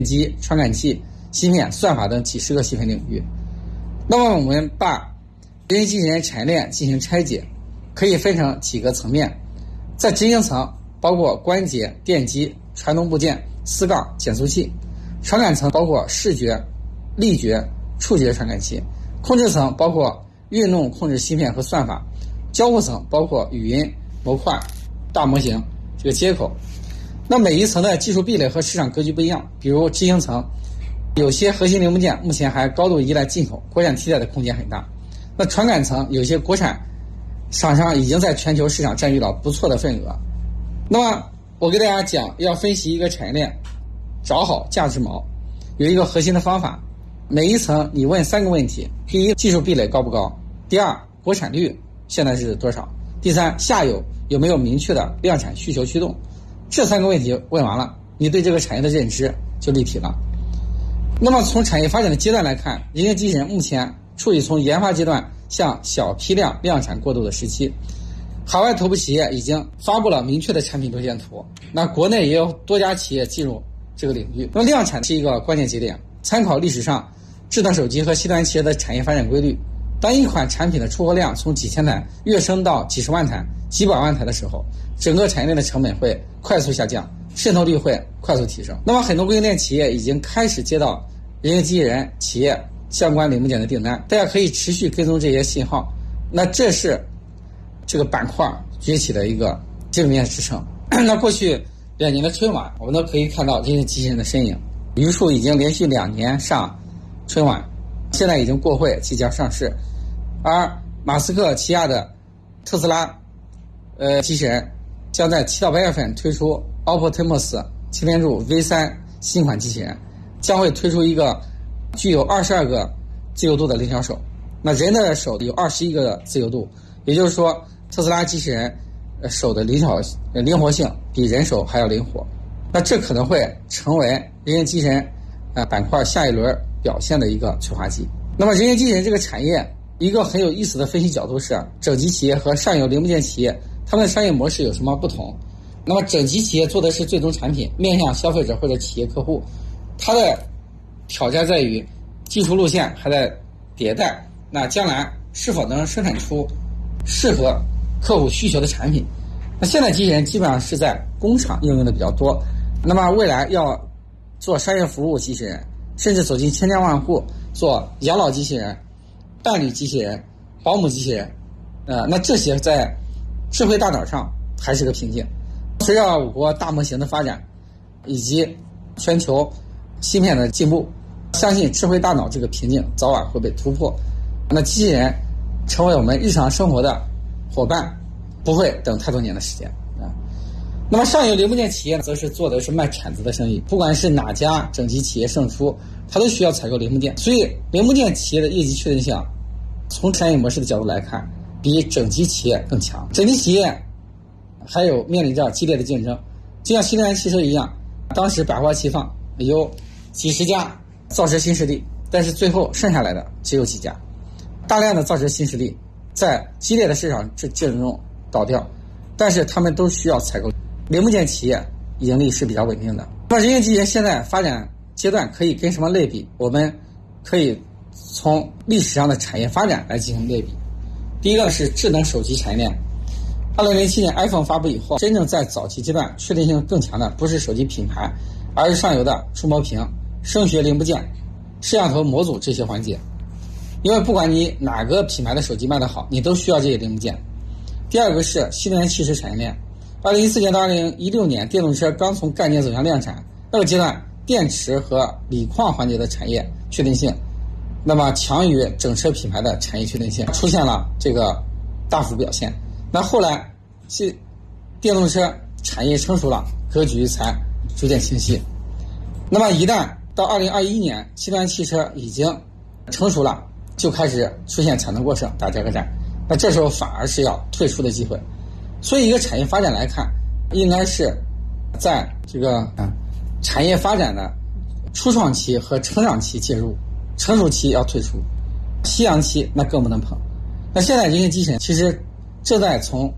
机、传感器、芯片、算法等几十个细分领域。那么我们把人形机器人产业链进行拆解，可以分成几个层面。在执行层包括关节、电机、传动部件、丝杠、减速器；传感层包括视觉、力觉、触觉传感器；控制层包括运动控制芯片和算法；交互层包括语音、模块、大模型这个接口。那每一层的技术壁垒和市场格局不一样，比如执行层有些核心零部件目前还高度依赖进口，国产替代的空间很大。那传感层有些国产厂商已经在全球市场占据了不错的份额。那么我给大家讲，要分析一个产业链，找好价值锚，有一个核心的方法。每一层你问3个问题：第一，技术壁垒高不高；第二，国产率现在是多少；第三，下游有没有明确的量产需求驱动。这3个问题问完了，你对这个产业的认知就立体了。那么从产业发展的阶段来看，人形机器人目前处于从研发阶段向小批量量产过渡的时期。海外头部企业已经发布了明确的产品路线图，那国内也有多家企业进入这个领域。那么量产是一个关键节点，参考历史上智能手机和 C 端企业的产业发展规律，当一款产品的出货量从几千台跃升到几十万台、几百万台的时候，整个产业链的成本会快速下降，渗透率会快速提升。那么很多供应链企业已经开始接到人形机器人企业相关零部件的订单，大家可以持续跟踪这些信号。那这是这个板块崛起的一个基本面支撑。那过去2年的春晚，我们都可以看到人形机器人的身影，榆树已经连续2年上春晚，现在已经过会，即将上市。而马斯克旗下的特斯拉机器人将在7到8月份推出 Optimus 擎天柱 V3 新款机器人，将会推出一个具有22个自由度的灵巧手。那人的手有21个自由度，也就是说特斯拉机器人手的灵活性比人手还要灵活。那这可能会成为人形机器人板块下一轮表现的一个催化剂。那么人形机器人这个产业一个很有意思的分析角度是，整机企业和上游零部件企业他们的商业模式有什么不同。那么整机企业做的是最终产品，面向消费者或者企业客户，它的挑战在于技术路线还在迭代，那将来是否能生产出适合客户需求的产品。那现在机器人基本上是在工厂应用的比较多，那么未来要做商业服务机器人，甚至走进千家万户做养老机器人、伴侣机器人、保姆机器人，那这些在智慧大脑上还是个瓶颈。随着我国大模型的发展以及全球芯片的进步，相信智慧大脑这个瓶颈早晚会被突破。那机器人成为我们日常生活的伙伴，不会等太多年的时间啊。那么上游零部件企业则是做的是卖铲子的生意，不管是哪家整机企业胜出，它都需要采购零部件，所以零部件企业的业绩确定性从产业模式的角度来看，比整机企业更强。整机企业还有面临着激烈的竞争，就像新能源汽车一样，当时百花齐放，有几十家造车新势力，但是最后剩下来的只有几家。大量的造车新势力在激烈的市场竞争中倒掉，但是他们都需要采购零部件企业，盈利是比较稳定的。那么人形机器人现在发展阶段可以跟什么类比？我们可以从历史上的产业发展来进行类比。第一个是智能手机产业链。2007年 iPhone 发布以后，真正在早期阶段确定性更强的不是手机品牌，而是上游的触摸屏、声学零部件、摄像头模组这些环节。因为不管你哪个品牌的手机卖得好，你都需要这些零部件。第二个是新能源汽车产业链。2014年到2016年，电动车刚从概念走向量产，那个阶段电池和锂矿环节的产业确定性，那么强于整车品牌的产业确定性，出现了这个大幅表现。那后来是电动车产业成熟了，格局才逐渐清晰。那么一旦到2021年，新能源汽车已经成熟了，就开始出现产能过剩，打价格战，那这时候反而是要退出的机会。所以一个产业发展来看，应该是在这个产业发展的初创期和成长期介入，成熟期要退出，夕阳期那更不能碰。那现在人形机器人其实正在从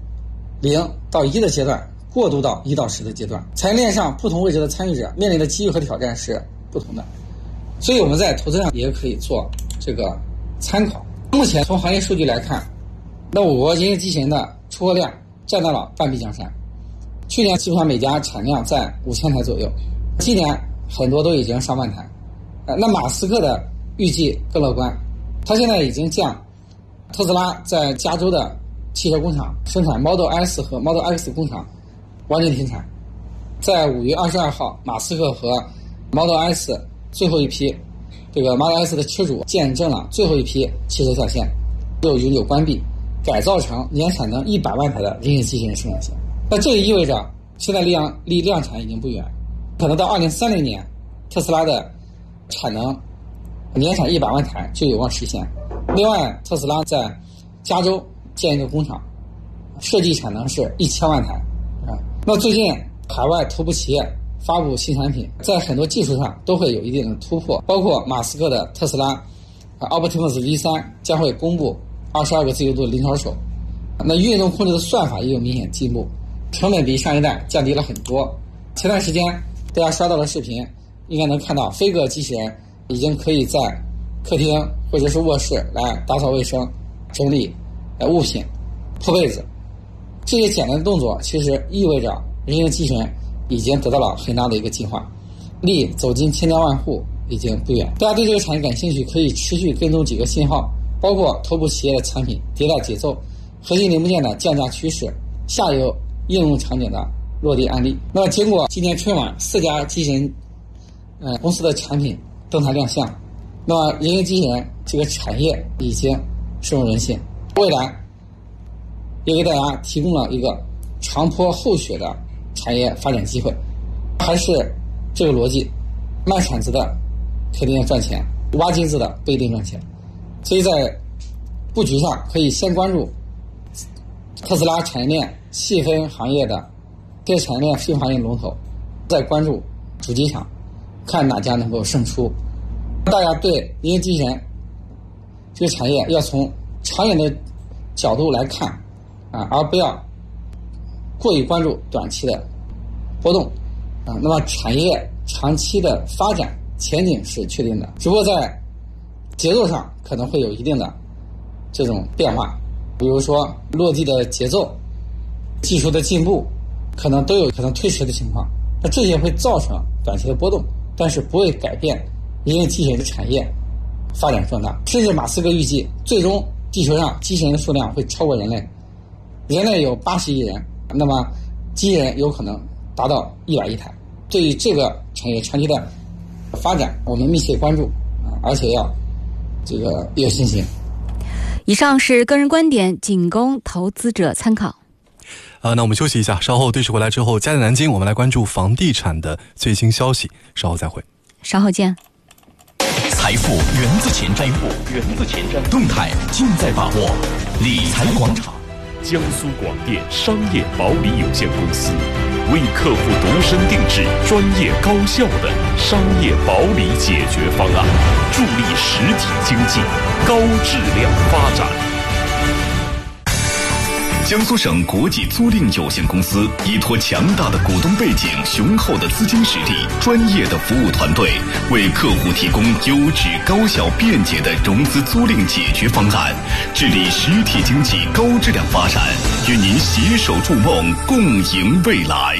0到1的阶段过渡到1到10的阶段。产业链上不同位置的参与者面临的机遇和挑战是不同的，所以我们在投资上也可以做这个参考。目前从行业数据来看，那我国人形机器人的出货量占到了半壁江山。去年基本上每家产量在5000台左右，今年很多都已经上万台。那马斯克的预计更乐观，他现在已经将特斯拉在加州的汽车工厂生产 Model S 和 Model X 工厂完全停产。在5月22号，马斯克和 Model S 最后一批这个 Model S 的车主见证了最后一批汽车下线，又永久关闭，改造成年产能100万台的人形机器人生产线。那这也意味着现在离量产已经不远，可能到2030年，特斯拉的产能年产100万台就有望实现。另外，特斯拉在加州建一个工厂，设计产能是1000万台啊。那最近海外头部企业发布新产品，在很多技术上都会有一定的突破，包括马斯克的特斯拉Optimus V3 将会公布22个自由度的零挑手。那运动控制的算法也有明显进步，成本比上一代降低了很多。前段时间大家刷到的视频，应该能看到飞哥机器人已经可以在客厅或者是卧室来打扫卫生、整理物品、铺被子。这些简单的动作其实意味着人形机器人已经得到了很大的一个进化，离走进千家万户已经不远。大家对这个产业感兴趣，可以持续跟踪几个信号，包括头部企业的产品迭代节奏、核心零部件的降价趋势、下游应用场景的落地案例。那么经过今年春晚4家机器人公司的产品登台亮相，那么人形机器人这个产业已经深入人心，未来也给大家提供了一个长坡厚雪的产业发展机会。还是这个逻辑，卖铲子的肯定赚钱，挖金子的不一定赚钱。所以在布局上可以先关注特斯拉产业链细分行业的这些产业链细分行业龙头，再关注主机厂，看哪家能够胜出。大家对人形机器人这个产业要从长远的角度来看而不要过于关注短期的波动那么产业长期的发展前景是确定的，只不过在节奏上可能会有一定的这种变化，比如说落地的节奏、技术的进步可能都有可能推迟的情况，那这些会造成短期的波动，但是不会改变人形机器人的产业发展壮大。甚至马斯克预计最终地球上机器人的数量会超过人类，人类有80亿人，那么机器人有可能达到100亿台。对于这个产业长期的发展，我们密切关注而且要有信心。 以上是个人观点，仅供投资者参考。 那我们休息一下，稍后对视回来之后，家在南京，我们来关注房地产的最新消息。稍后再会。 稍后见。 财富源自前瞻，动态尽在把握。理财广场， 江苏广电商业保理有限公司为客户度身定制、专业高效的商业保理解决方案，助力实体经济高质量发展。 江苏省国际租赁有限公司依托强大的股东背景、雄厚的资金实力、专业的服务团队，为客户提供优质、高效、便捷的融资租赁解决方案，致力实体经济高质量发展，与您携手筑梦，共赢未来。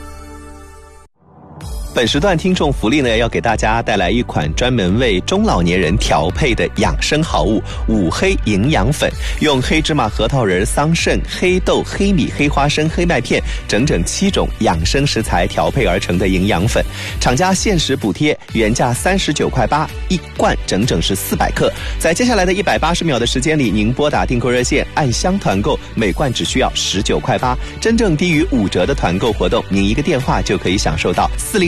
本时段听众福利呢，要给大家带来一款专门为中老年人调配的养生好物五黑营养粉，用黑芝麻、核桃仁、桑葚、黑豆、黑米、黑花生、黑麦片整整7种养生食材调配而成的营养粉，厂家限时补贴，原价39.8块，一罐整整是400克。在接下来的180秒的时间里，您拨打订购热线按箱团购，每罐只需要19.8块，真正低于5折的团购活动，您一个电话就可以享受到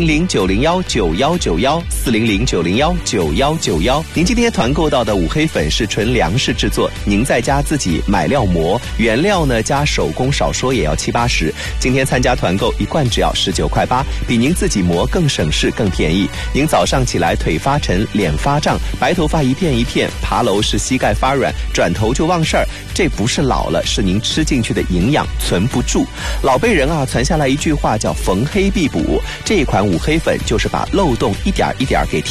400-901-9191，400-901-9191。您今天团购到的五黑粉是纯粮食制作，您在家自己买料磨，原料呢加手工少说也要70-80。今天参加团购一罐只要19.8块，比您自己磨更省事更便宜。您早上起来腿发沉、脸发胀、白头发一片一片，爬楼是膝盖发软，转头就忘事儿，这不是老了，是您吃进去的营养存不住。老辈人传下来一句话叫逢黑必补，这一款五黑粉就是把漏洞一点一点给填